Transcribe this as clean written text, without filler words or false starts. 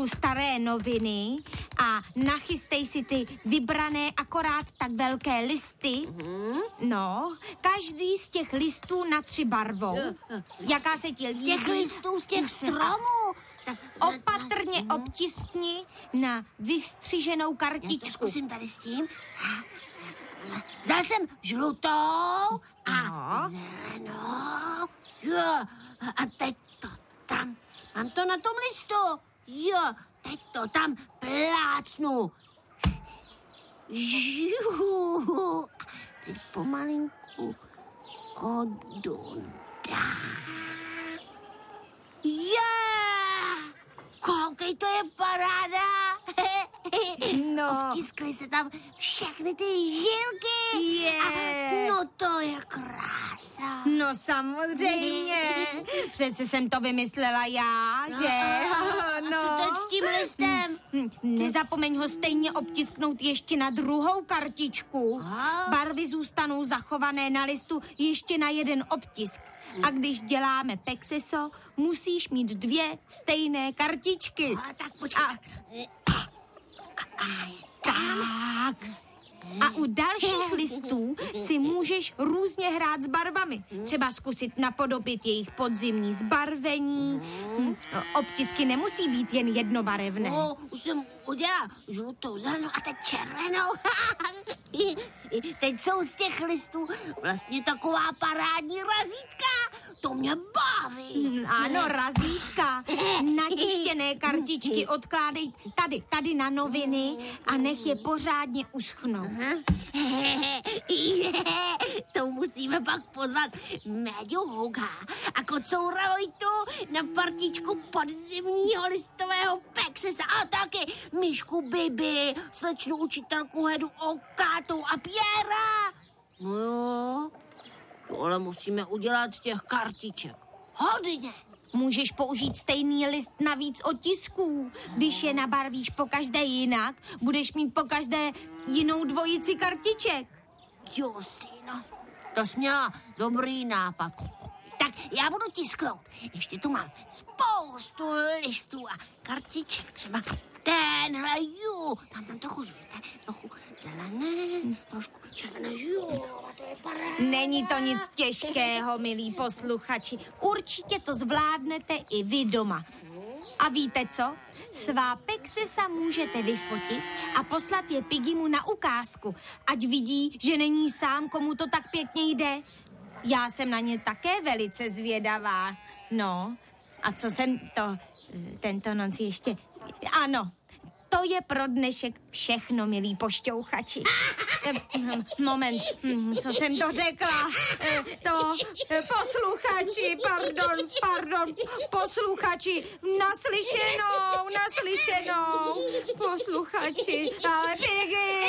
trošku staré noviny a nachystej si ty vybrané akorát tak velké listy. No, každý z těch listů na 3 barvou. Jaká se ti líbí? Z těch listů, z těch stromů. Opatrně obtiskni na vystřiženou kartičku. Já to zkusím tady s tím. Vzal jsem žlutou a zelenou. Jo, a teď to tam. Mám to na tom listu. Jo, teď to tam plácnu. Žiju. Teď pomalinku odundám. Koukej, to je paráda. No. Obtiskly se tam všechny ty žilky. No to je krása. No samozřejmě. Přece jsem to vymyslela já, že? No. A co teď s tím listem? Nezapomeň ho stejně obtisknout ještě na druhou kartičku. Barvy zůstanou zachované na listu ještě na jeden obtisk. A když děláme pexeso, musíš mít 2 stejné kartičky. Tak počkej. Tak. A u dalších listů si můžeš různě hrát s barvami. Třeba zkusit napodobit jejich podzimní zbarvení. Obtisky nemusí být jen jednobarevné. No, už jsem udělala žlutou, zelenou a teď červenou. Teď jsou z těch listů vlastně taková parádní razítka. To mě baví. Ano, razítka. Natištěné kartičky odkládej tady na noviny a nech je pořádně uschnout. To musíme pak pozvat Méďu Huga a Kocoura Vojtu na partičku podzimního listového pexesa a taky Myšku Bibi, slečnu učitelku Hedu Okátou a Pěra. No jo, tohle musíme udělat těch kartiček. Hodně. Můžeš použít stejný list na víc otisků. Když je nabarvíš pokaždé jinak, budeš mít pokaždé jinou dvojici kartiček. Justýno, to jsi měla dobrý nápad. Tak já budu tisknout. Ještě tu mám spoustu listů a kartiček. Třeba tenhle, tam trochu žluté, trochu zelené, trošku červené, to je paráda. Není to nic těžkého, milí posluchači. Určitě to zvládnete i vy doma. A víte co? Svá pexesa můžete vyfotit a poslat je Piggymu na ukázku, ať vidí, že není sám, komu to tak pěkně jde. Já jsem na ně také velice zvědavá. No, a co jsem to tento noc ještě... Ano, to je pro dnešek všechno, milí pošťouchači. Moment, co jsem to řekla? Posluchači, pardon, posluchači, naslyšenou, posluchači, ale Piggy,